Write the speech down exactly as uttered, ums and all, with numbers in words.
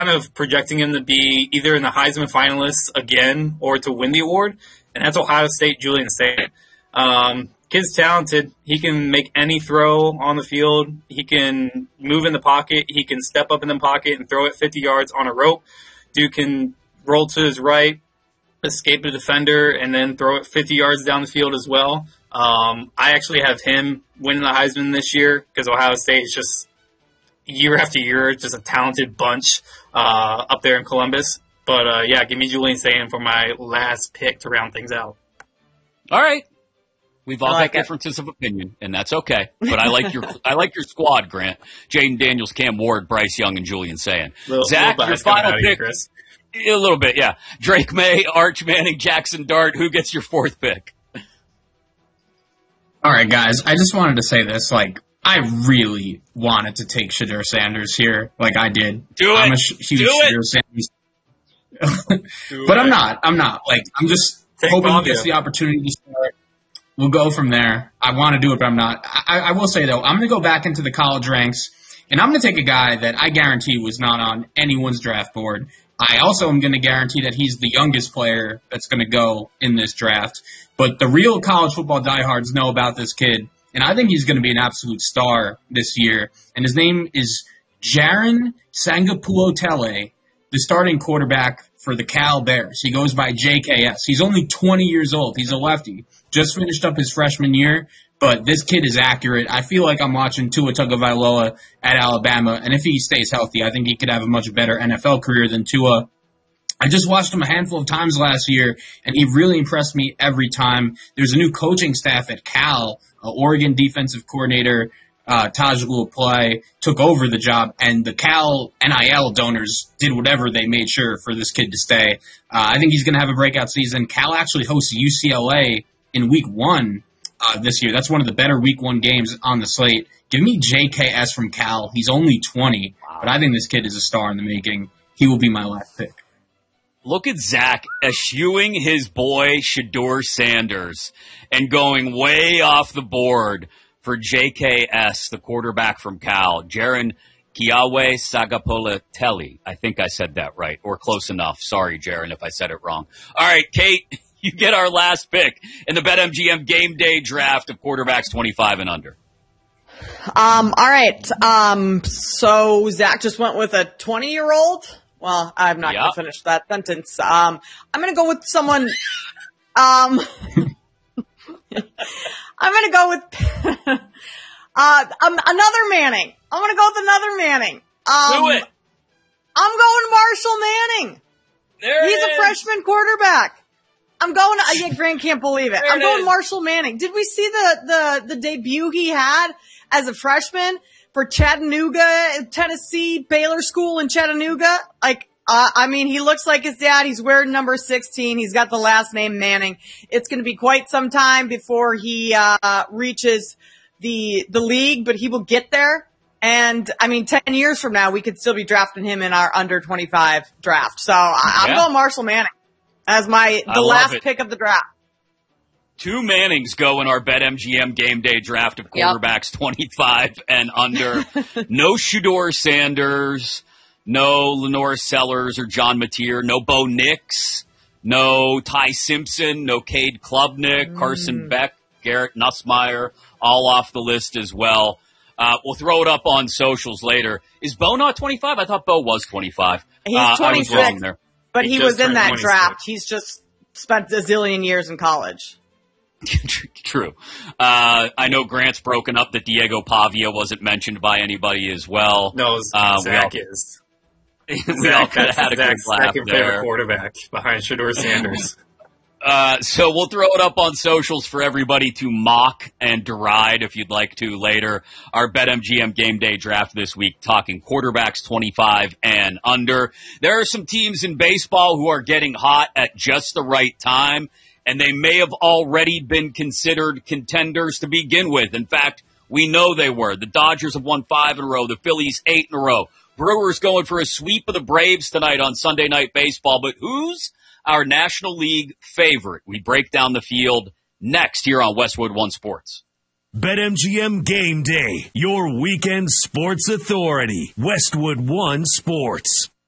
kind of projecting him to be either in the Heisman finalists again or to win the award, and that's Ohio State Julian Sayin. Um, kid's talented. He can make any throw on the field. He can move in the pocket. He can step up in the pocket and throw it fifty yards on a rope. Dude can roll to his right, escape a defender, and then throw it fifty yards down the field as well. Um, I actually have him winning the Heisman this year because Ohio State is just year after year just a talented bunch uh, up there in Columbus. But, uh, yeah, give me Julian Sayin for my last pick to round things out. All right. We've all like got it. differences of opinion, and that's okay. But I like your I like your squad, Grant. Jaden Daniels, Cam Ward, Bryce Young, and Julian Sayin. Little, Zach, little your bias coming final out of you, pick. Chris. A little bit, yeah. Drake May, Arch Manning, Jackson Dart. Who gets your fourth pick? All right, guys. I just wanted to say this. Like, I really wanted to take Shedeur Sanders here, like I did. Do it. I'm a sh- huge Do it. Shedeur Sanders. But I'm not. I'm not. Like, I'm just Take hoping he Fabio. gets the opportunity to start. We'll go from there. I want to do it, but I'm not. I, I will say, though, I'm going to go back into the college ranks, and I'm going to take a guy that I guarantee was not on anyone's draft board. I also am going to guarantee that he's the youngest player that's going to go in this draft. But the real college football diehards know about this kid, and I think he's going to be an absolute star this year. And his name is Jaron Sangapulotele, the starting quarterback for the Cal Bears. He goes by J K S. He's only twenty years old. He's a lefty. Just finished up his freshman year, but this kid is accurate. I feel like I'm watching Tua Tagovailoa at Alabama, and if he stays healthy, I think he could have a much better N F L career than Tua. I just watched him a handful of times last year, and he really impressed me every time. There's a new coaching staff at Cal. Uh, Oregon defensive coordinator uh, Tajul Play took over the job, and the Cal N I L donors did whatever they made sure for this kid to stay. Uh, I think he's going to have a breakout season. Cal actually hosts U C L A in week one uh, this year. That's one of the better week one games on the slate. Give me J K S from Cal. He's only twenty, but I think this kid is a star in the making. He will be my last pick. Look at Zach eschewing his boy Shedeur Sanders and going way off the board for J K S, the quarterback from Cal, Jaron Kiawe Sagapoleteli. I think I said that right, or close enough. Sorry, Jaron, if I said it wrong. All right, Kate, you get our last pick in the BetMGM Game Day draft of quarterbacks twenty-five and under. Um, all right. Um, so Zach just went with a twenty-year-old. Well, I'm not Yep. going to finish that sentence. Um, I'm going to go with someone. Um, I'm going to go with uh, um, another Manning. I'm going to go with another Manning. Um, Do it. I'm going Marshall Manning. There He's it a is. freshman quarterback. I'm going. I yeah, Grant can't believe it. There I'm it going is. Marshall Manning. Did we see the the the debut he had as a freshman for Chattanooga, Tennessee, Baylor School in Chattanooga? Like, uh, I mean, he looks like his dad. He's wearing number sixteen. He's got the last name Manning. It's going to be quite some time before he uh reaches the the league, but he will get there. And I mean, ten years from now, we could still be drafting him in our under twenty-five draft. So I, I'm Yeah. going Marshall Manning as my I the love last it. pick of the draft. Two Mannings go in our BetMGM Game Day draft of Yep. quarterbacks twenty-five and under. No Shedeur Sanders, no Lenore Sellers or John Mateer, no Bo Nix, no Ty Simpson, no Cade Klubnik, Carson Beck, Garrett Nussmeier, all off the list as well. Uh, we'll throw it up on socials later. Is Bo not twenty-five? I thought Bo was twenty-five. He's uh, I was twenty-six. wrong there. But He he just was in turned that twenty-six. draft. He's just spent a zillion years in college. True. Uh, I know Grant's broken up that Diego Pavia wasn't mentioned by anybody as well. No, Uh, we Zach all- is. we all kind of had a good Zach's laugh second favorite there. quarterback behind Shedeur Sanders. Uh, so we'll throw it up on socials for everybody to mock and deride if you'd like to later. Our BetMGM Game Day draft this week talking quarterbacks twenty-five and under. There are some teams in baseball who are getting hot at just the right time, and they may have already been considered contenders to begin with. In fact, we know they were. The Dodgers have won five in a row. The Phillies eight in a row. Brewers going for a sweep of the Braves tonight on Sunday Night Baseball. But who's our National League favorite? We break down the field next here on Westwood One Sports. BetMGM Game Day, your weekend sports authority. Westwood One Sports.